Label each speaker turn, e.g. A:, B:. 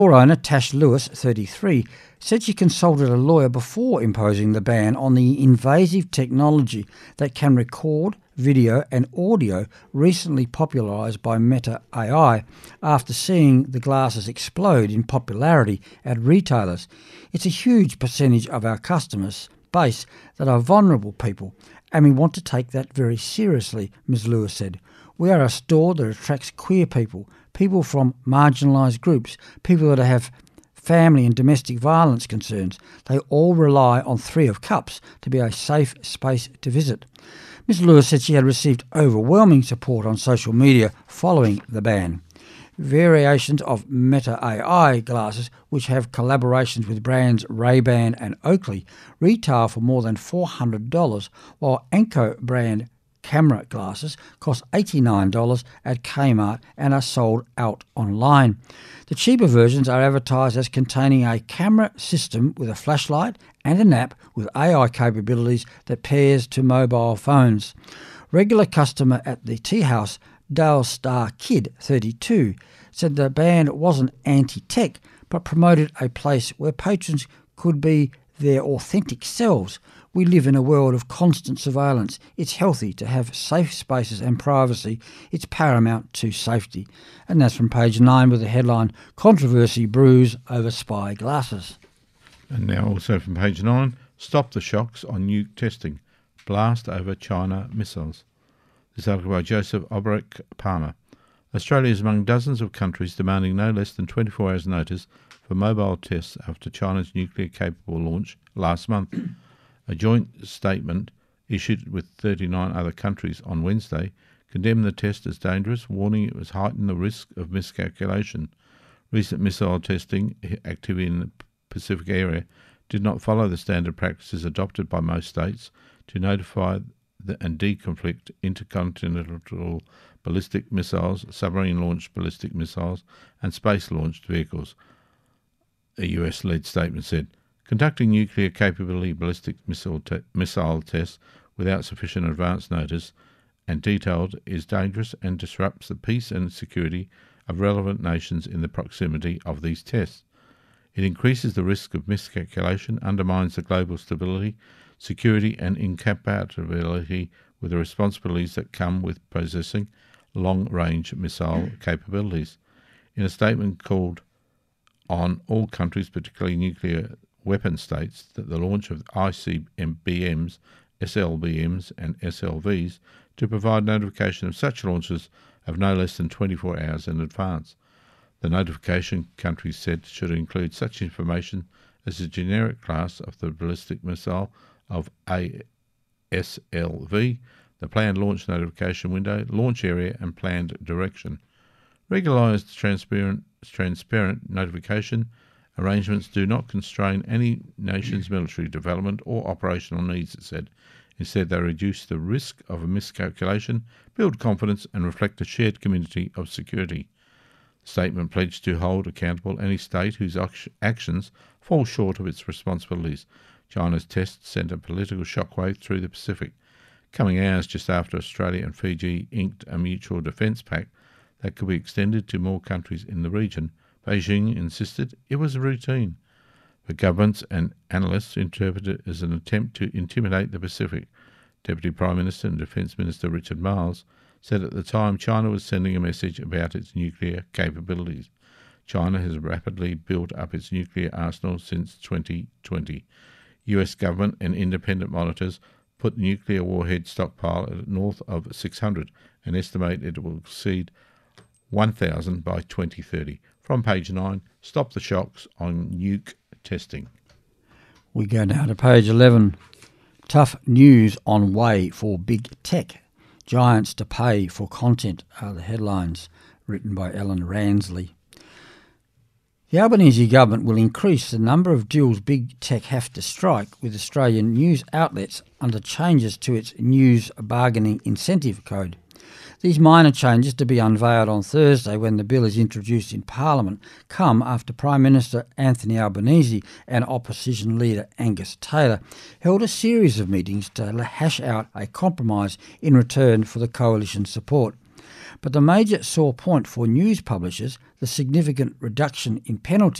A: Store owner Tash Lewis, 33, said she consulted a lawyer before imposing the ban on the invasive technology that can record video and audio recently popularised by Meta AI after seeing the glasses explode in popularity at retailers. It's a huge percentage of our customers base that are vulnerable people, and we want to take that very seriously, Ms Lewis said. We are a store that attracts queer people, people from marginalised groups, people that have family and domestic violence concerns. They all rely on Three of Cups to be a safe space to visit. Ms Lewis said she had received overwhelming support on social media following the ban. Variations of Meta AI glasses, which have collaborations with brands Ray-Ban and Oakley, retail for more than $400, while Anko brand camera glasses cost $89 at Kmart and are sold out online. The cheaper versions are advertised as containing a camera system with a flashlight and an app with AI capabilities that pairs to mobile phones. Regular customer at the tea house, Dale Star Kid, 32, said the ban wasn't anti-tech but promoted a place where patrons could be their authentic selves. We live in a world of constant surveillance. It's healthy to have safe spaces and privacy. It's paramount to safety. And that's from page 9 with the headline, Controversy Brews Over Spy Glasses.
B: And now also from page 9, Stop the Shocks on Nuke Testing. Blast over China Missiles. This article by Joseph Obrick Palmer. Australia is among dozens of countries demanding no less than 24 hours notice for mobile tests after China's nuclear-capable launch last month. A joint statement issued with 39 other countries on Wednesday condemned the test as dangerous, warning it was heightened the risk of miscalculation. Recent missile testing activity in the Pacific area did not follow the standard practices adopted by most states to notify and deconflict intercontinental ballistic missiles, submarine-launched ballistic missiles, and space-launched vehicles, a US-led statement said. Conducting nuclear capability ballistic missile tests without sufficient advance notice and detailed is dangerous and disrupts the peace and security of relevant nations in the proximity of these tests. It increases the risk of miscalculation, undermines the global stability, security and incompatibility with the responsibilities that come with possessing long-range missile capabilities. In a statement called on all countries, particularly nuclear weapon states, that the launch of ICBMs, SLBMs and SLVs to provide notification of such launches of no less than 24 hours in advance. The notification, countries said, should include such information as the generic class of the ballistic missile of ASLV, the planned launch notification window, launch area and planned direction. Regularised transparent notification arrangements do not constrain any nation's military development or operational needs, it said. Instead, they reduce the risk of a miscalculation, build confidence and reflect a shared community of security. The statement pledged to hold accountable any state whose actions fall short of its responsibilities. China's test sent a political shockwave through the Pacific, coming hours just after Australia and Fiji inked a mutual defence pact that could be extended to more countries in the region. Beijing insisted it was routine, but governments and analysts interpret it as an attempt to intimidate the Pacific. Deputy Prime Minister and Defence Minister Richard Marles said at the time China was sending a message about its nuclear capabilities. China has rapidly built up its nuclear arsenal since 2020. US government and independent monitors put the nuclear warhead stockpile at north of 600 and estimate it will exceed 1,000 by 2030. From page 9, Stop the Shocks on Nuke Testing.
A: We go now to page 11. Tough news on way for big tech. Giants to pay for content are the headlines, written by Ellen Ransley. The Albanese government will increase the number of deals big tech have to strike with Australian news outlets under changes to its news bargaining incentive code. These minor changes, to be unveiled on Thursday when the bill is introduced in Parliament, come after Prime Minister Anthony Albanese and opposition leader Angus Taylor held a series of meetings to hash out a compromise in return for the coalition support. But the major sore point for news publishers, the significant reduction in penalties,